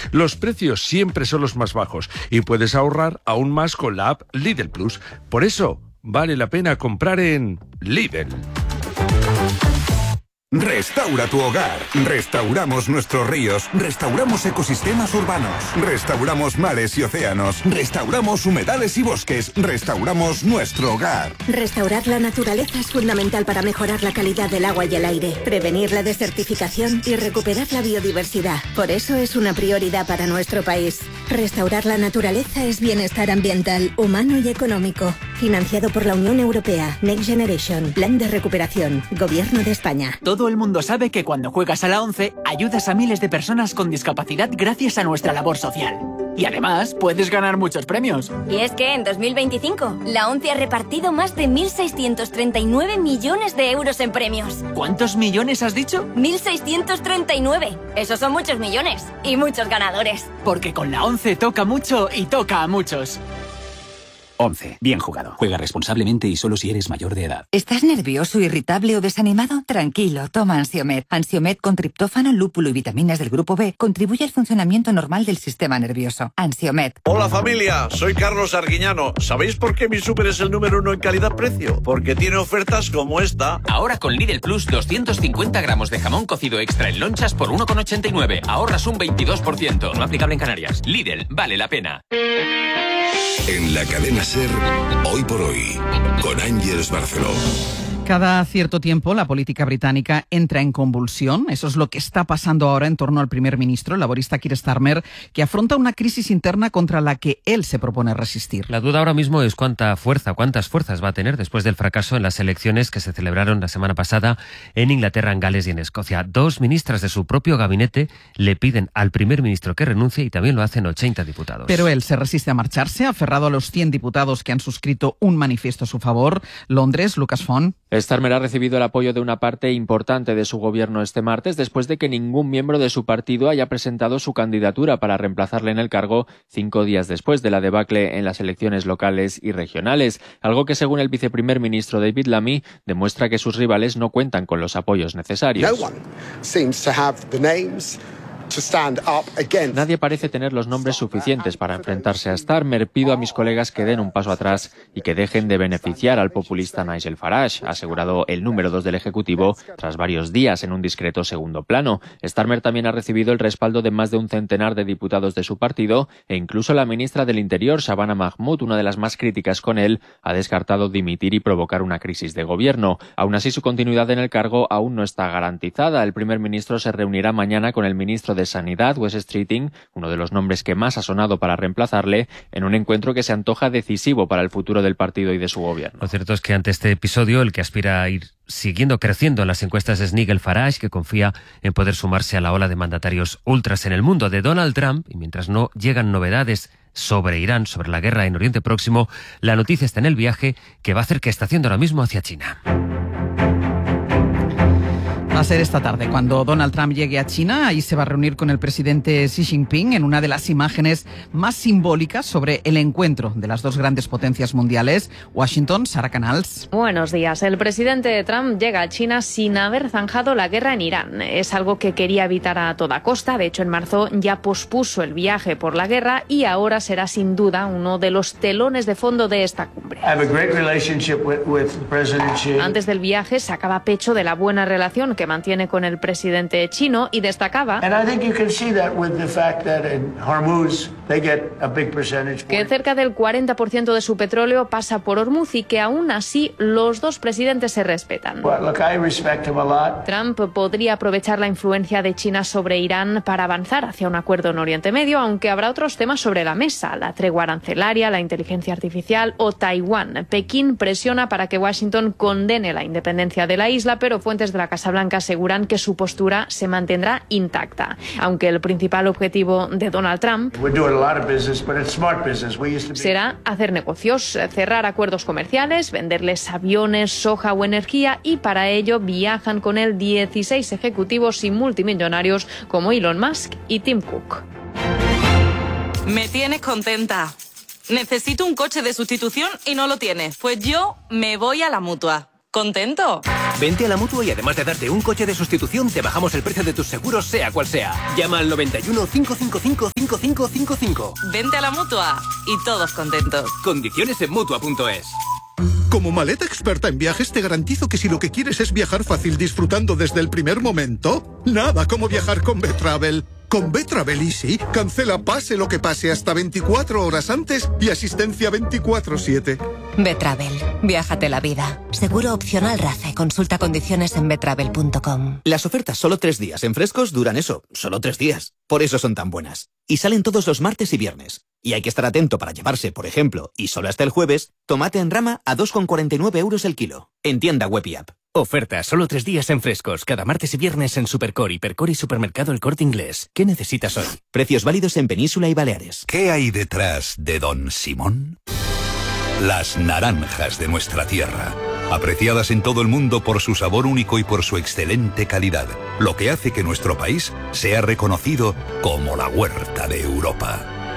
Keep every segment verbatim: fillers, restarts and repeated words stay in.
Los precios siempre son los más bajos y puedes ahorrar aún más con la app Lidl Plus. Por eso, vale la pena comprar en Lidl. Restaura tu hogar. Restauramos nuestros ríos. Restauramos ecosistemas urbanos. Restauramos mares y océanos. Restauramos humedales y bosques. Restauramos nuestro hogar. Restaurar la naturaleza es fundamental para mejorar la calidad del agua y el aire, prevenir la desertificación y recuperar la biodiversidad. Por eso es una prioridad para nuestro país. Restaurar la naturaleza es bienestar ambiental, humano y económico. Financiado por la Unión Europea. Next Generation. Plan de recuperación. Gobierno de España. Todo el mundo sabe que cuando juegas a la ONCE ayudas a miles de personas con discapacidad gracias a nuestra labor social. Y además puedes ganar muchos premios. Y es que en dos mil veinticinco la ONCE ha repartido más de mil seiscientos treinta y nueve millones de euros en premios. ¿Cuántos millones has dicho? mil seiscientos treinta y nueve. Esos son muchos millones y muchos ganadores. Porque con la ONCE toca mucho y toca a muchos. once. Bien jugado. Juega responsablemente y solo si eres mayor de edad. ¿Estás nervioso, irritable o desanimado? Tranquilo, toma Ansiomed. Ansiomed con triptófano, lúpulo y vitaminas del grupo B contribuye al funcionamiento normal del sistema nervioso. Ansiomed. Hola familia, soy Carlos Arguiñano. ¿Sabéis por qué mi súper es el número uno en calidad-precio? Porque tiene ofertas como esta. Ahora con Lidl Plus, doscientos cincuenta gramos de jamón cocido extra en lonchas por uno con ochenta y nueve. Ahorras un veintidós por ciento. No aplicable en Canarias. Lidl, vale la pena. En la cadena SER, Hoy por Hoy, con Ángeles Barceló. Cada cierto tiempo la política británica entra en convulsión. Eso es lo que está pasando ahora en torno al primer ministro, el laborista Keir Starmer, que afronta una crisis interna contra la que él se propone resistir. La duda ahora mismo es cuánta fuerza, cuántas fuerzas va a tener después del fracaso en las elecciones que se celebraron la semana pasada en Inglaterra, en Gales y en Escocia. Dos ministras de su propio gabinete le piden al primer ministro que renuncie y también lo hacen ochenta diputados. Pero él se resiste a marcharse, aferrado a los cien diputados que han suscrito un manifiesto a su favor. Londres, Lucas Font. Starmer ha recibido el apoyo de una parte importante de su gobierno este martes después de que ningún miembro de su partido haya presentado su candidatura para reemplazarle en el cargo cinco días después de la debacle en las elecciones locales y regionales, algo que según el viceprimer ministro David Lammy demuestra que sus rivales no cuentan con los apoyos necesarios. No one seems to have the names to stand up against. Nadie parece tener los nombres suficientes para enfrentarse a Starmer. Pido a mis colegas que den un paso atrás y que dejen de beneficiar al populista Nigel Farage, ha asegurado el número dos del Ejecutivo tras varios días en un discreto segundo plano. Starmer también ha recibido el respaldo de más de un centenar de diputados de su partido e incluso la ministra del Interior, Shabana Mahmood, una de las más críticas con él, ha descartado dimitir y provocar una crisis de gobierno. Aún así, su continuidad en el cargo aún no está garantizada. El primer ministro se reunirá mañana con el ministro de Sanidad, Wes Streeting, uno de los nombres que más ha sonado para reemplazarle, en un encuentro que se antoja decisivo para el futuro del partido y de su gobierno. Lo cierto es que ante este episodio, el que aspira a ir siguiendo creciendo en las encuestas es Nigel Farage, que confía en poder sumarse a la ola de mandatarios ultras en el mundo de Donald Trump, y mientras no llegan novedades sobre Irán, sobre la guerra en Oriente Próximo, la noticia está en el viaje que va a hacer que está haciendo ahora mismo hacia China. Va a ser esta tarde cuando Donald Trump llegue a China. Ahí se va a reunir con el presidente Xi Jinping en una de las imágenes más simbólicas sobre el encuentro de las dos grandes potencias mundiales. Washington, Sara Canals. Buenos días. El presidente Trump llega a China sin haber zanjado la guerra en Irán. Es algo que quería evitar a toda costa. De hecho, en marzo ya pospuso el viaje por la guerra y ahora será sin duda uno de los telones de fondo de esta cumbre. Antes del viaje sacaba pecho de la buena relación que mantiene con el presidente chino y destacaba que cerca del cuarenta por ciento de su petróleo pasa por Hormuz y que aún así los dos presidentes se respetan. Trump podría aprovechar la influencia de China sobre Irán para avanzar hacia un acuerdo en Oriente Medio, aunque habrá otros temas sobre la mesa: la tregua arancelaria, la inteligencia artificial o Taiwán. Pekín presiona para que Washington condene la independencia de la isla, pero fuentes de la Casa Blanca aseguran que su postura se mantendrá intacta. Aunque el principal objetivo de Donald Trump será hacer negocios, cerrar acuerdos comerciales, venderles aviones, soja o energía, y para ello viajan con él dieciséis ejecutivos y multimillonarios como Elon Musk y Tim Cook. Me tienes contenta. Necesito un coche de sustitución y no lo tienes. Pues yo me voy a la Mutua. ¿Contento? Vente a la Mutua y además de darte un coche de sustitución, te bajamos el precio de tus seguros, sea cual sea. Llama al noventa y uno, cinco cinco cinco, cinco cinco cinco cinco. Vente a la Mutua y todos contentos. Condiciones en Mutua punto es. Como maleta experta en viajes, te garantizo que si lo que quieres es viajar fácil disfrutando desde el primer momento, nada como viajar con Betravel. Con Betravel Easy, cancela pase lo que pase hasta veinticuatro horas antes y asistencia veinticuatro siete. Betravel, viájate la vida. Seguro opcional RACE. Consulta condiciones en betravel punto com. Las ofertas solo tres días en Frescos duran eso, solo tres días. Por eso son tan buenas. Y salen todos los martes y viernes. Y hay que estar atento para llevarse, por ejemplo, y solo hasta el jueves, tomate en rama a dos con cuarenta y nueve euros el kilo. En tienda web y app. Oferta solo tres días en Frescos, cada martes y viernes en Supercore, Hipercore y Supermercado El Corte Inglés. ¿Qué necesitas hoy? Precios válidos en Península y Baleares. ¿Qué hay detrás de Don Simón? Las naranjas de nuestra tierra, apreciadas en todo el mundo por su sabor único y por su excelente calidad, lo que hace que nuestro país sea reconocido como la huerta de Europa.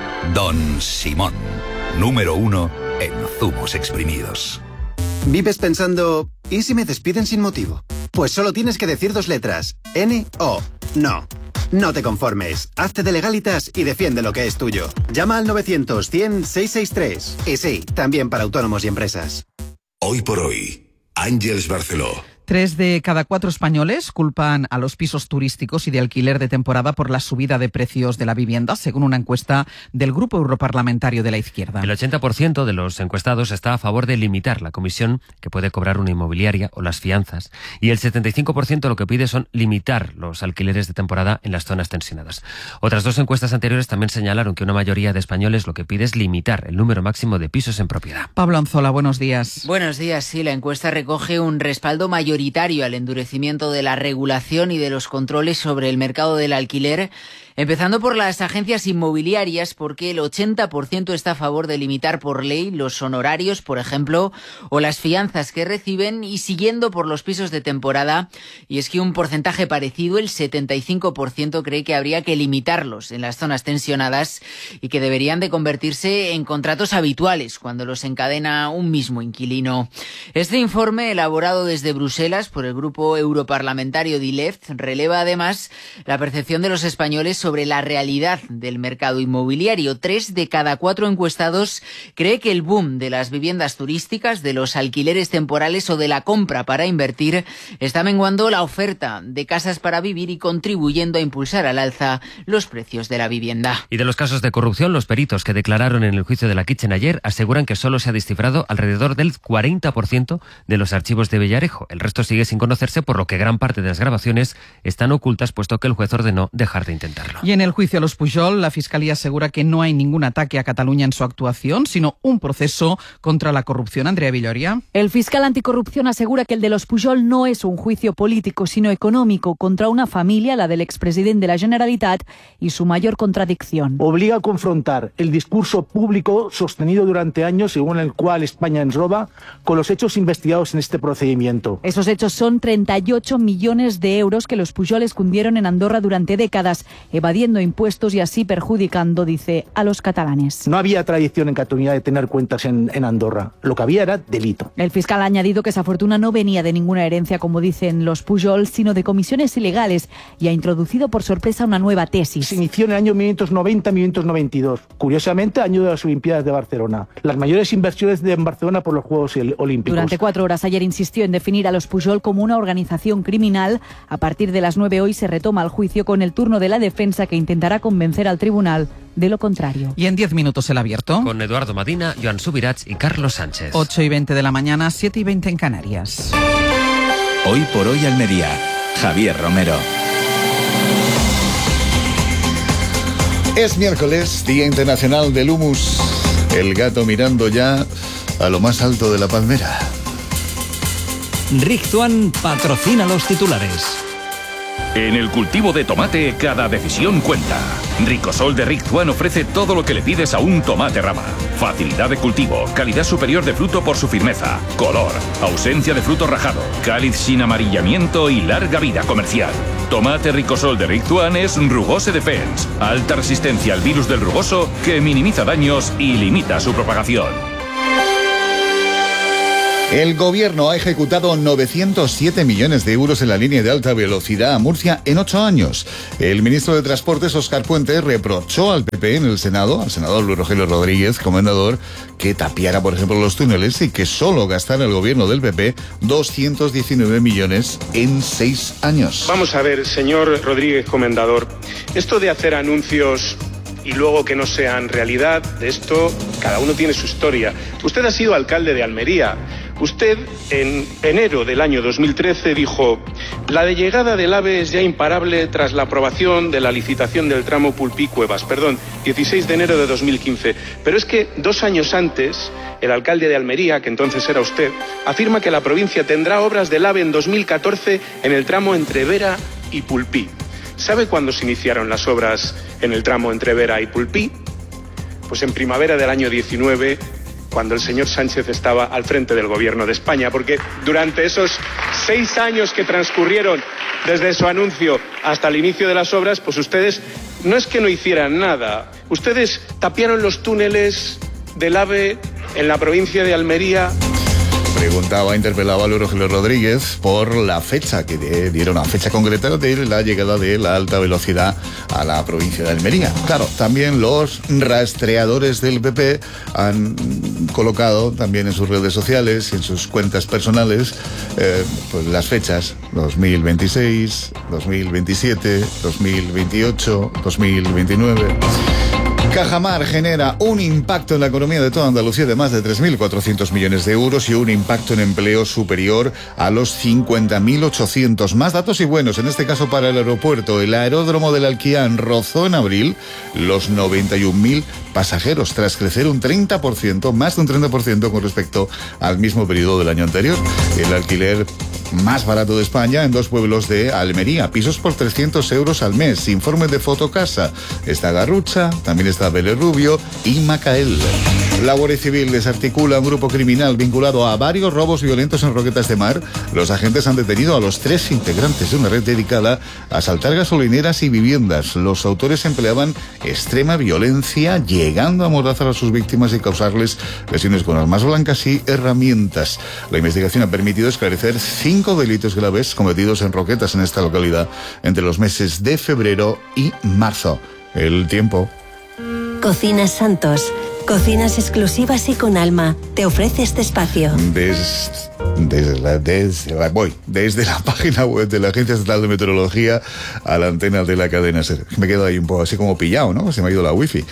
Don Simón, número uno en zumos exprimidos. ¿Vives pensando, ¿y si me despiden sin motivo? Pues solo tienes que decir dos letras, N O. No. No te conformes. Hazte de Legalitas y defiende lo que es tuyo. Llama al novecientos, cien, seiscientos sesenta y tres. Y sí, también para autónomos y empresas. Hoy por hoy, Ángeles Barceló. Tres de cada cuatro españoles culpan a los pisos turísticos y de alquiler de temporada por la subida de precios de la vivienda, según una encuesta del Grupo Europarlamentario de la Izquierda. El ochenta por ciento de los encuestados está a favor de limitar la comisión que puede cobrar una inmobiliaria o las fianzas. Y el setenta y cinco por ciento lo que pide son limitar los alquileres de temporada en las zonas tensionadas. Otras dos encuestas anteriores también señalaron que una mayoría de españoles lo que pide es limitar el número máximo de pisos en propiedad. Pablo Anzola, buenos días. Buenos días. Sí, la encuesta recoge un respaldo mayoritario al endurecimiento de la regulación y de los controles sobre el mercado del alquiler, empezando por las agencias inmobiliarias, porque el ochenta por ciento está a favor de limitar por ley los honorarios, por ejemplo, o las fianzas que reciben, y siguiendo por los pisos de temporada, y es que un porcentaje parecido, el setenta y cinco por ciento, cree que habría que limitarlos en las zonas tensionadas y que deberían de convertirse en contratos habituales cuando los encadena un mismo inquilino. Este informe, elaborado desde Bruselas por el grupo europarlamentario D I L E F T, releva además la percepción de los españoles sobre la realidad del mercado inmobiliario. Tres de cada cuatro encuestados cree que el boom de las viviendas turísticas, de los alquileres temporales o de la compra para invertir está menguando la oferta de casas para vivir y contribuyendo a impulsar al alza los precios de la vivienda. Y de los casos de corrupción, los peritos que declararon en el juicio de la Kitchen ayer aseguran que solo se ha descifrado alrededor del cuarenta por ciento de los archivos de Villarejo. El resto sigue sin conocerse, por lo que gran parte de las grabaciones están ocultas, puesto que el juez ordenó dejar de intentarlo. Y en el juicio a los Pujol, la Fiscalía asegura que no hay ningún ataque a Cataluña en su actuación, sino un proceso contra la corrupción. Andrea Villoria. El fiscal anticorrupción asegura que el de los Pujol no es un juicio político, sino económico, contra una familia, la del expresidente de la Generalitat, y su mayor contradicción. Obliga a confrontar el discurso público sostenido durante años, según el cual España ens roba, con los hechos investigados en este procedimiento. Esos hechos son treinta y ocho millones de euros que los Pujol escondieron en Andorra durante décadas, evadiendo impuestos y así perjudicando, dice, a los catalanes. No había tradición en Cataluña de tener cuentas en, en Andorra. Lo que había era delito. El fiscal ha añadido que esa fortuna no venía de ninguna herencia, como dicen los Pujol, sino de comisiones ilegales, y ha introducido por sorpresa una nueva tesis. Se inició en el año mil novecientos noventa a mil novecientos noventa y dos. Curiosamente, año de las Olimpiadas de Barcelona. Las mayores inversiones de en Barcelona por los Juegos Olímpicos. Durante cuatro horas ayer insistió en definir a los Pujol como una organización criminal. A partir de las nueve hoy se retoma el juicio con el turno de la defensa, que intentará convencer al tribunal de lo contrario. Y en diez minutos el abierto. Con Eduardo Madina, Joan Subirats y Carlos Sánchez. ocho y veinte de la mañana, siete y veinte en Canarias. Hoy por hoy Almería. Javier Romero. Es miércoles, Día Internacional del Humus. El gato mirando ya a lo más alto de la palmera. Rictuan patrocina los titulares. En el cultivo de tomate, cada decisión cuenta. Ricosol de Rictuan ofrece todo lo que le pides a un tomate rama. Facilidad de cultivo, calidad superior de fruto por su firmeza, color, ausencia de fruto rajado, cáliz sin amarillamiento y larga vida comercial. Tomate Ricosol de Rictuan es Rugose Defense, alta resistencia al virus del rugoso que minimiza daños y limita su propagación. El gobierno ha ejecutado novecientos siete millones de euros en la línea de alta velocidad a Murcia en ocho años. El ministro de Transportes, Óscar Puente, reprochó al P P en el Senado, al senador Luis Rogelio Rodríguez, comendador, que tapiara, por ejemplo, los túneles y que solo gastara el gobierno del P P doscientos diecinueve millones en seis años. Vamos a ver, señor Rodríguez, comendador, esto de hacer anuncios y luego que no sean realidad, de esto cada uno tiene su historia. Usted ha sido alcalde de Almería. Usted, en enero del año dos mil trece, dijo: la de llegada del AVE es ya imparable tras la aprobación de la licitación del tramo Pulpí-Cuevas. Perdón, dieciséis de enero de dos mil quince. Pero es que dos años antes, el alcalde de Almería, que entonces era usted, afirma que la provincia tendrá obras del AVE en dos mil catorce en el tramo entre Vera y Pulpí. ¿Sabe cuándo se iniciaron las obras en el tramo entre Vera y Pulpí? Pues en primavera del año diecinueve, cuando el señor Sánchez estaba al frente del gobierno de España, porque durante esos seis años que transcurrieron desde su anuncio hasta el inicio de las obras, pues ustedes no es que no hicieran nada, ustedes tapiaron los túneles del AVE en la provincia de Almería. Preguntaba, interpelaba a Luis Rogelio Rodríguez por la fecha, que diera una fecha concreta de la llegada de la alta velocidad a la provincia de Almería. Claro, también los rastreadores del P P han colocado también en sus redes sociales y en sus cuentas personales eh, pues las fechas: dos mil veintiséis, dos mil veintisiete, dos mil veintiocho, dos mil veintinueve... Cajamar genera un impacto en la economía de toda Andalucía de más de tres mil cuatrocientos millones de euros y un impacto en empleo superior a los cincuenta mil ochocientos. Más datos y buenos, en este caso para el aeropuerto. El aeródromo del Alquián rozó en abril los noventa y un mil pasajeros, tras crecer un treinta por ciento, más de un treinta por ciento con respecto al mismo periodo del año anterior. El alquiler más barato de España en dos pueblos de Almería, pisos por trescientos euros al mes. Informe de Fotocasa. Está Garrucha, también está Vélez Rubio y Macael. La Guardia Civil desarticula un grupo criminal vinculado a varios robos violentos en Roquetas de Mar. Los agentes han detenido a los tres integrantes de una red dedicada a asaltar gasolineras y viviendas. Los autores empleaban extrema violencia, llegando a amordazar a sus víctimas y causarles lesiones con armas blancas y herramientas. La investigación ha permitido esclarecer cinco delitos graves cometidos en Roquetas, en esta localidad, entre los meses de febrero y marzo. El tiempo. Cocinas Santos. Cocinas exclusivas y con alma. Te ofrece este espacio. Des, desde, la, desde, la, voy, desde la página web de la Agencia Estatal de Meteorología a la antena de la cadena SER. Me quedo ahí un poco así como pillado, ¿no? Se me ha ido la wifi.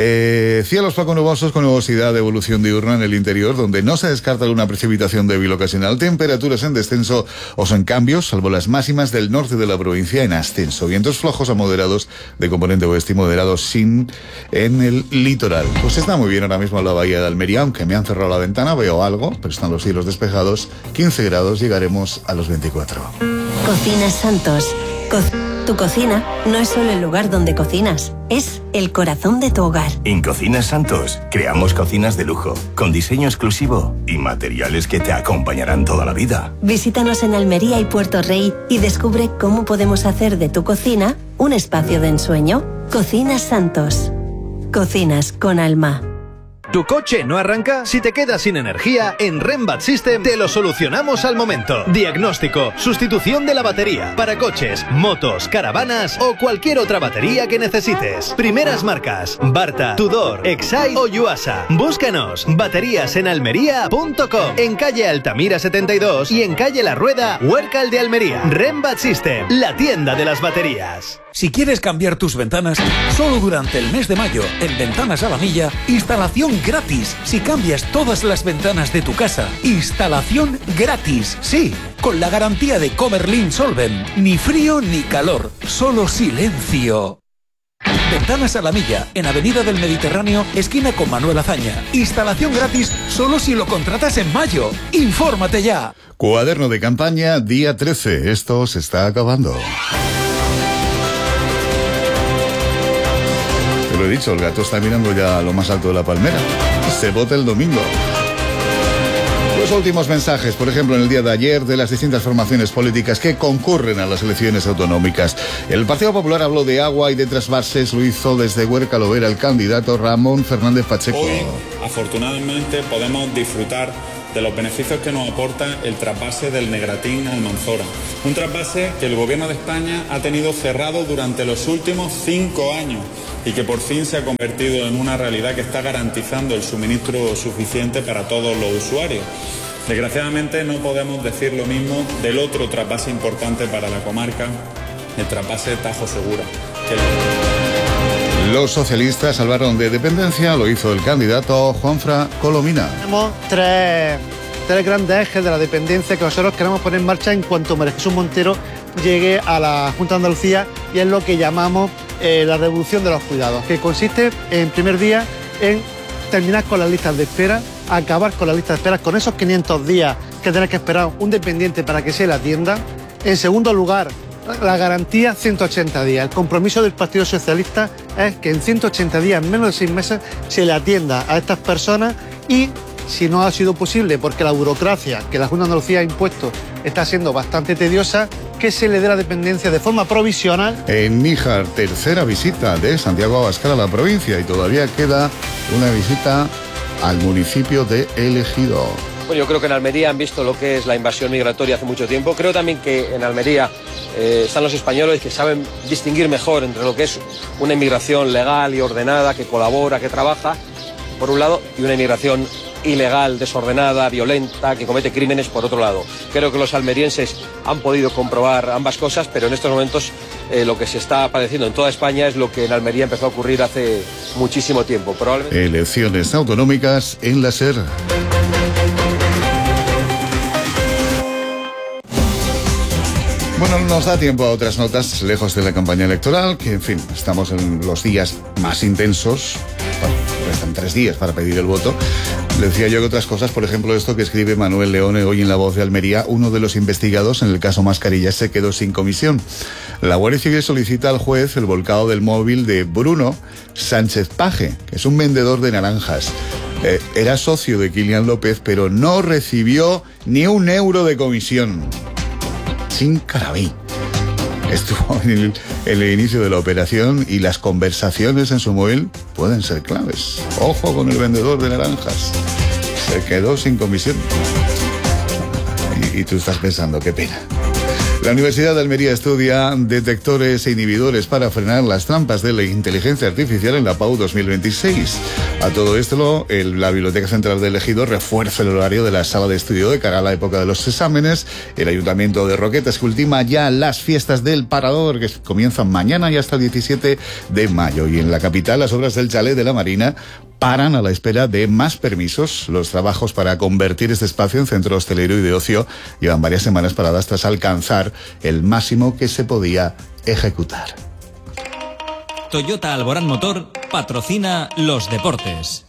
Eh, cielos poco nubosos con nubosidad de evolución diurna en el interior, donde no se descarta una precipitación débil ocasional. Temperaturas en descenso o en cambios, salvo las máximas del norte de la provincia en ascenso. Vientos flojos a moderados de componente oeste y moderados sin en el litoral. Pues está muy bien ahora mismo en la bahía de Almería, aunque me han cerrado la ventana, veo algo, pero están los cielos despejados. quince grados, llegaremos a los veinticuatro. Cocinas Santos. Co- tu cocina no es solo el lugar donde cocinas, es el corazón de tu hogar. En Cocinas Santos creamos cocinas de lujo, con diseño exclusivo y materiales que te acompañarán toda la vida. Visítanos en Almería y Puerto Rey y descubre cómo podemos hacer de tu cocina un espacio de ensueño. Cocinas Santos. Cocinas con alma. ¿Tu coche no arranca? Si te quedas sin energía, en Rembat System te lo solucionamos al momento. Diagnóstico, sustitución de la batería para coches, motos, caravanas o cualquier otra batería que necesites. Primeras marcas: Barta, Tudor, Exide o Yuasa. Búscanos. Baterías en almería punto com, en calle Altamira setenta y dos y en calle La Rueda, Huércal de Almería. Rembat System, la tienda de las baterías. Si quieres cambiar tus ventanas, solo durante el mes de mayo, en Ventanas a la Milla, instalación gratis. Si cambias todas las ventanas de tu casa, instalación gratis. Sí, con la garantía de Comerlin Solvent. Ni frío ni calor, solo silencio. Ventanas a la Milla, en Avenida del Mediterráneo, esquina con Manuel Azaña. Instalación gratis solo si lo contratas en mayo. ¡Infórmate ya! Cuaderno de campaña, día trece. Esto se está acabando. Lo he dicho, el gato está mirando ya a lo más alto de la palmera. Se vota el domingo. Los últimos mensajes, por ejemplo, en el día de ayer, de las distintas formaciones políticas que concurren a las elecciones autonómicas. El Partido Popular habló de agua y de trasvases, lo hizo desde Huércal Lovera el candidato Ramón Fernández Pacheco. Hoy, afortunadamente, podemos disfrutar de los beneficios que nos aporta el trasvase del Negratín al Manzora. Un trasvase que el Gobierno de España ha tenido cerrado durante los últimos cinco años y que por fin se ha convertido en una realidad que está garantizando el suministro suficiente para todos los usuarios. Desgraciadamente no podemos decir lo mismo del otro trasvase importante para la comarca, el trasvase Tajo Segura. Que... Los socialistas salvaron de dependencia, lo hizo el candidato Juanfran Colomina. Tenemos tres, tres grandes ejes de la dependencia que nosotros queremos poner en marcha en cuanto María Jesús Montero llegue a la Junta de Andalucía, y es lo que llamamos eh, la revolución de los cuidados, que consiste en primer día en terminar con las listas de espera, acabar con las listas de espera, con esos quinientos días que tiene que esperar un dependiente para que se le atienda. En segundo lugar, la garantía ciento ochenta días. El compromiso del Partido Socialista es que en ciento ochenta días, en menos de seis meses, se le atienda a estas personas, y si no ha sido posible porque la burocracia que la Junta de Andalucía ha impuesto está siendo bastante tediosa, que se le dé la dependencia de forma provisional. En Níjar, tercera visita de Santiago Abascal a la provincia, y todavía queda una visita al municipio de El Ejido. Bueno, yo creo que en Almería han visto lo que es la invasión migratoria hace mucho tiempo. Creo también que en Almería eh, están los españoles que saben distinguir mejor entre lo que es una inmigración legal y ordenada, que colabora, que trabaja, por un lado, y una inmigración ilegal, desordenada, violenta, que comete crímenes, por otro lado. Creo que los almerienses han podido comprobar ambas cosas, pero en estos momentos eh, lo que se está padeciendo en toda España es lo que en Almería empezó a ocurrir hace muchísimo tiempo. Probablemente... Elecciones autonómicas en la SER. Bueno, nos da tiempo a otras notas lejos de la campaña electoral, que en fin, estamos en los días más intensos. Bueno, restan tres días para pedir el voto. Le decía yo que otras cosas, por ejemplo, esto que escribe Manuel Leone hoy en La Voz de Almería: uno de los investigados en el caso Mascarillas se quedó sin comisión. La Guardia Civil solicita al juez el volcado del móvil de Bruno Sánchez Paje, que es un vendedor de naranjas. Eh, era socio de Kilian López, pero no recibió ni un euro de comisión. Sin carabí. Estuvo en el, en el inicio de la operación, y las conversaciones en su móvil pueden ser claves. Ojo con el vendedor de naranjas. Se quedó sin comisión. Y, y tú estás pensando, qué pena. La Universidad de Almería estudia detectores e inhibidores para frenar las trampas de la inteligencia artificial en la P A U dos mil veintiséis. A todo esto, el, la Biblioteca Central del Ejido refuerza el horario de la sala de estudio de cara a la época de los exámenes. El Ayuntamiento de Roquetas, que ultima ya las fiestas del Parador, que comienzan mañana y hasta el diecisiete de mayo. Y en la capital, las obras del Chalet de la Marina paran a la espera de más permisos. Los trabajos para convertir este espacio en centro hostelero y de ocio llevan varias semanas paradas tras alcanzar el máximo que se podía ejecutar. Toyota Alborán Motor patrocina los deportes.